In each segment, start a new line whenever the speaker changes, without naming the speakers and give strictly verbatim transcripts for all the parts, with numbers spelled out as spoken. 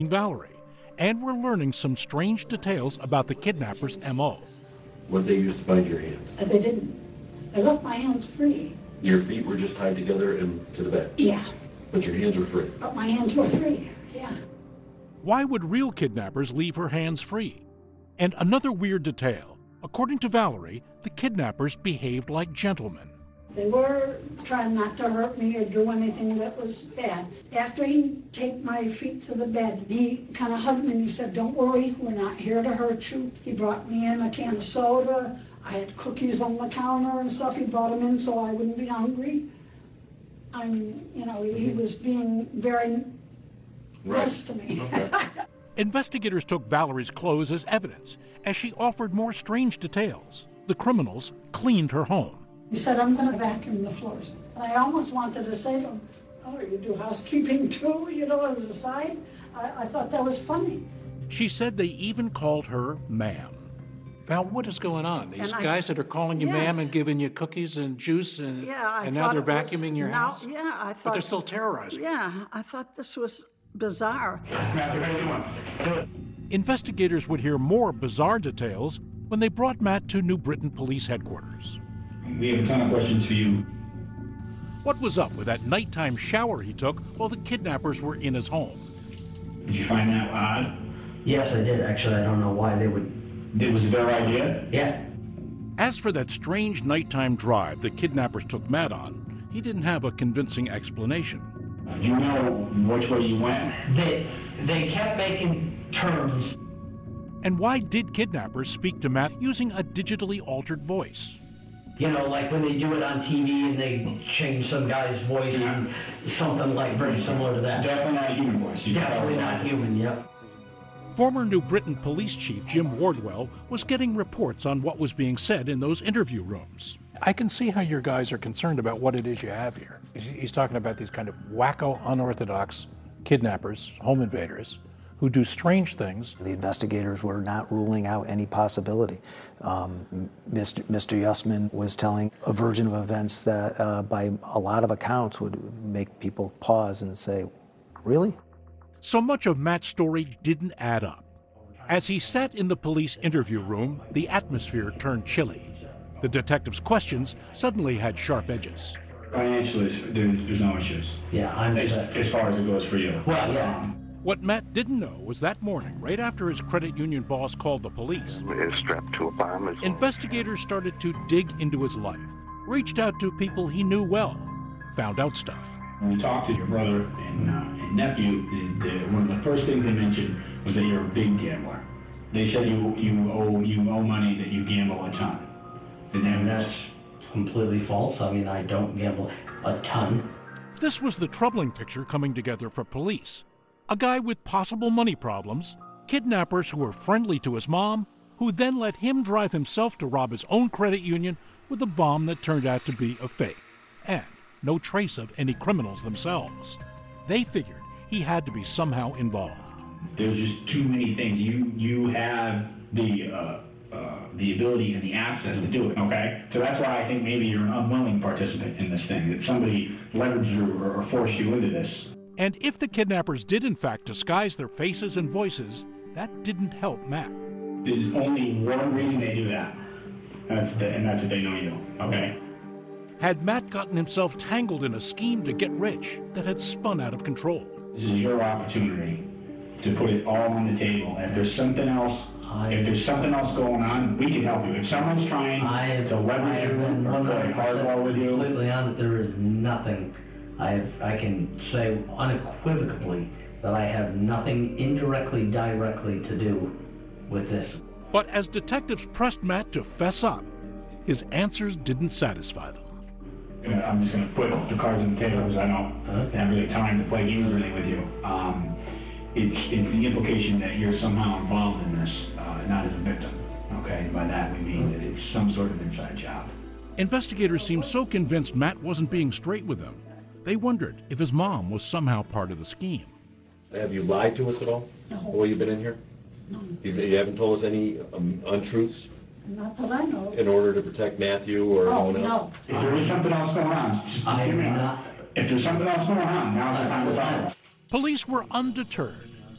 Valerie, and we're learning some strange details about the kidnapper's M O.
What they used to bind your hands?
Uh, they didn't. They left my hands free.
Your feet were just tied together and to the bed?
Yeah.
But your hands were free?
But my hands were free, yeah.
Why would real kidnappers leave her hands free? And another weird detail. According to Valerie, the kidnappers behaved like gentlemen.
They were trying not to hurt me or do anything that was bad. After he taped my feet to the bed, he kind of hugged me and he said, "Don't worry, we're not here to hurt you." He brought me in a can of soda. I had cookies on the counter and stuff. He brought them in so I wouldn't be hungry. I mean, you know, he was being very
right.
nice to me.
Okay.
Investigators took Valerie's clothes as evidence, as she offered more strange details. The criminals cleaned her home.
He said, "I'm going to vacuum the floors." And I almost wanted to say to him, "Oh, you do housekeeping too, you know, as a side?" I, I thought that was funny.
She said they even called her ma'am.
Val, what is going on? These
And
guys
I,
that are calling you
yes.
ma'am and giving you cookies and juice, and,
yeah, I
and now they're
it was,
vacuuming your
now,
house?
Yeah, I thought.
But they're still terrorizing.
Yeah, I thought this was bizarre.
Matthew, how you doing?
Investigators would hear more bizarre details when they brought Matt to New Britain Police Headquarters.
We have a ton of questions for you.
What was up with that nighttime shower he took while the kidnappers were in his home?
Did you find that odd?
Yes, I did. Actually, I don't know why they would.
It was their idea?
Yeah.
As for that strange nighttime drive the kidnappers took Matt on, he didn't have a convincing explanation.
Do you know which way you went?
They they kept making turns.
And why did kidnappers speak to Matt using a digitally altered voice?
You know, like when they do it on T V and they change some guy's voice and something like very similar to that.
Definitely not a human voice. You
Definitely not human, yep.
Former New Britain Police Chief Jim Wardwell was getting reports on what was being said in those interview rooms.
I can see how your guys are concerned about what it is you have here. He's, he's talking about these kind of wacko, unorthodox kidnappers, home invaders, who do strange things.
The investigators were not ruling out any possibility. Um, Mister Mister Yusman was telling a version of events that, uh, by a lot of accounts, would make people pause and say, "Really?"
So much of Matt's story didn't add up. As he sat in the police interview room, the atmosphere turned chilly. The detective's questions suddenly had sharp edges.
Financially, there's, there's no issues.
Yeah, I'm
as, as far as it goes for you.
Well, yeah.
Um,
What Matt didn't know was that morning, right after his credit union boss called the police,
is strapped to a bomb.
investigators started to dig into his life, reached out to people he knew well, found out stuff.
When we talked to your brother and, uh, and nephew, the, the, one of the first things they mentioned was that you're a big gambler. They said you you owe you owe money, that you gamble a ton. And then
that's completely false. I mean, I don't gamble a ton.
This was the troubling picture coming together for police. A guy with possible money problems, kidnappers who were friendly to his mom, who then let him drive himself to rob his own credit union with a bomb that turned out to be a fake, and no trace of any criminals themselves. They figured he had to be somehow involved.
There's just too many things. You you have the uh, uh, the ability and the access to do it. Okay, so that's why I think maybe you're an unwilling participant in this thing. That somebody leveraged you or, or forced you into this.
And if the kidnappers did in fact disguise their faces and voices, that didn't help Matt.
There's only one reason they do that, and that's, the, and that's that they know you. Okay.
Had Matt gotten himself tangled in a scheme to get rich that had spun out of control?
This is your opportunity to put it all on the table. If there's something else,
I,
if there's something else going on, we can help you. If someone's trying
I,
to leverage you or play hardball with you,
completely honest, there is nothing. I I can say unequivocally that I have nothing indirectly, directly to do with this.
But as detectives pressed Matt to fess up, his answers didn't satisfy them.
I'm just going to put the cards on the table because I don't okay. have really time to play games really with you. Um, it's, it's the implication that you're somehow involved in this, uh, not as a victim. Okay, by that we mean that it's some sort of inside job.
Investigators seemed so convinced Matt wasn't being straight with them, they wondered if his mom was somehow part of the scheme.
Have you lied to us at all
No.
while you've been in here?
No.
You, you haven't told us any um, untruths
Not that I know.
in order to protect Matthew or
Oh,
anyone else?
no.
If there is something else going on, just
I
give me
am
a-
not.
If there's something else going on, now's the time to find it.
Police were undeterred.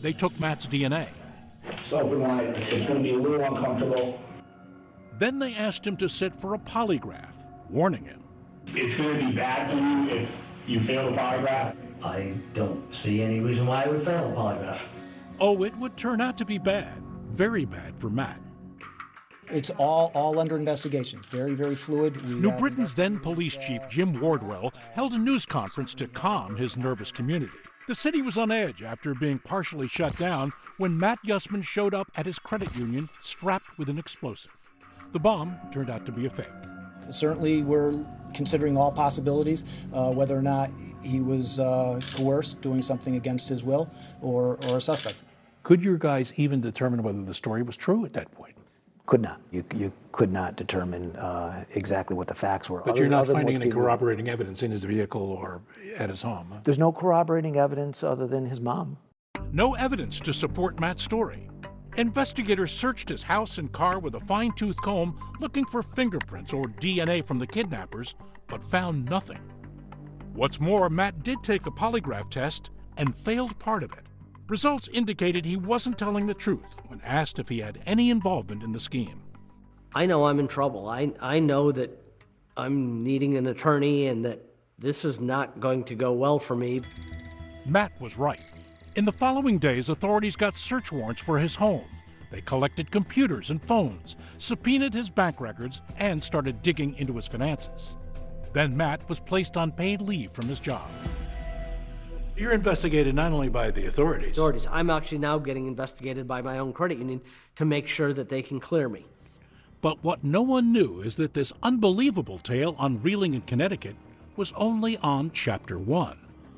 they took Matt's D N A.
So open wide, it's going to be a little uncomfortable.
Then they asked him to sit for a polygraph, warning him.
It's going to be bad for you if you fail the polygraph.
I don't see any reason why I would fail a polygraph.
Oh, it would turn out to be bad, very bad for Matt.
It's all all under investigation. Very, very fluid. We
New
have-
Britain's then police chief, Jim Wardwell, held a news conference to calm his nervous community. The city was on edge after being partially shut down when Matt Yusman showed up at his credit union strapped with an explosive. The bomb turned out to be a fake.
Certainly, we're considering all possibilities, uh, whether or not he was uh, coerced, doing something against his will, or, or a suspect.
Could your guys even determine whether the story was true at that point?
Could not. You, you could not determine uh, exactly what the facts were.
But
other
you're
than-
not
other than
finding
what's
any
being-
corroborating evidence in his vehicle or at his home, huh?
There's no corroborating evidence other than his mom.
No evidence to support Matt's story. Investigators searched his house and car with a fine-tooth comb looking for fingerprints or D N A from the kidnappers, but found nothing. What's more, Matt did take a polygraph test and failed part of it. Results indicated he wasn't telling the truth when asked if he had any involvement in the scheme.
I know I'm in trouble. I, I know that I'm needing an attorney and that this is not going to go well for me.
Matt was right. In the following days, authorities got search warrants for his home. They collected computers and phones, subpoenaed his bank records, and started digging into his finances. Then Matt was placed on paid leave from his job.
You're investigated not only by the authorities.
Authorities. I'm actually now getting investigated by my own credit union to make sure that they can clear me.
But what no one knew is that this unbelievable tale on Reeling in Connecticut was only on chapter one.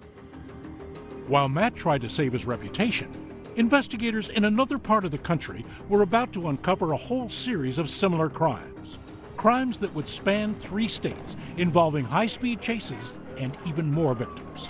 While Matt tried to save his reputation, investigators in another part of the country were about to uncover a whole series of similar crimes. Crimes that would span three states, involving high-speed chases and even more victims.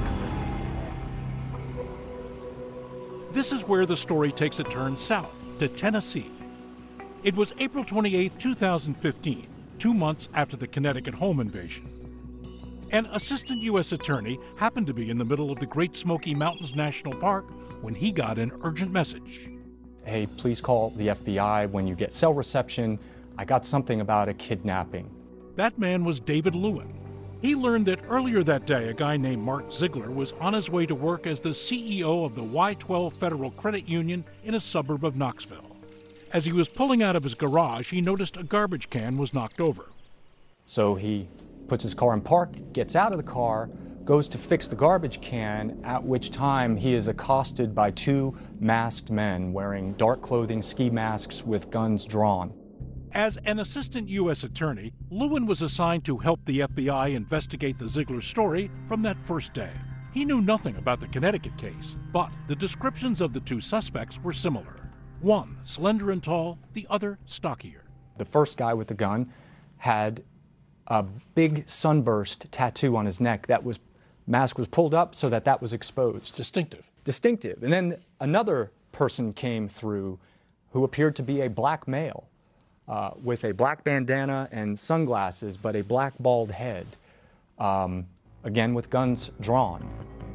This is where the story takes a turn south, to Tennessee. It was April twenty-eighth, two thousand fifteen, two months after the Connecticut home invasion. An assistant U S attorney happened to be in the middle of the Great Smoky Mountains National Park when he got an urgent message.
Hey, please call the F B I when you get cell reception. I got something about a kidnapping.
That man was David Lewin. He learned that earlier that day, a guy named Mark Ziegler was on his way to work as the C E O of the Y twelve Federal Credit Union in a suburb of Knoxville. As he was pulling out of his garage, he noticed a garbage can was knocked over.
So he puts his car in park, gets out of the car, goes to fix the garbage can, at which time he is accosted by two masked men wearing dark clothing, ski masks with guns drawn.
As an assistant U S attorney, Lewin was assigned to help the F B I investigate the Ziegler story from that first day. He knew nothing about the Connecticut case, but the descriptions of the two suspects were similar. One slender and tall, the other stockier.
The first guy with the gun had a big sunburst tattoo on his neck that was, mask was pulled up so that that was exposed.
Distinctive.
Distinctive. And then another person came through who appeared to be a black male uh, with a black bandana and sunglasses, but a black bald head, um, again with guns drawn.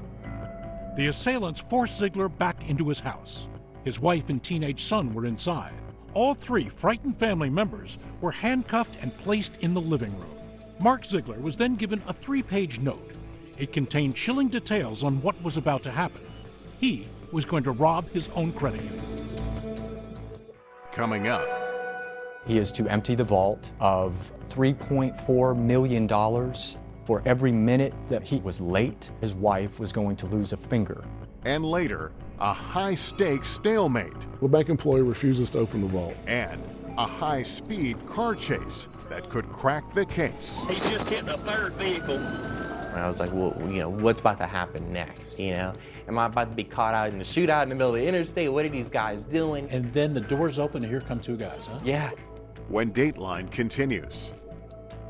The assailants forced Ziegler back into his house. His wife and teenage son were inside. All three frightened family members were handcuffed and placed in the living room. Mark Ziegler was then given a three-page note. It contained chilling details on what was about to happen. He was going to rob his own credit union.
Coming up.
He is to empty the vault of three point four million dollars. For every minute that he was late, his wife was going to lose a finger.
And later, a high-stakes stalemate.
The bank employee refuses to open the vault.
And a high-speed car chase that could crack the case.
He's just hitting a third vehicle.
And I was like, well, you know, what's about to happen next, you know? Am I about to be caught out in the shootout in the middle of the interstate? What are these guys doing?
And then the doors open and here come two guys, huh?
Yeah.
When Dateline continues.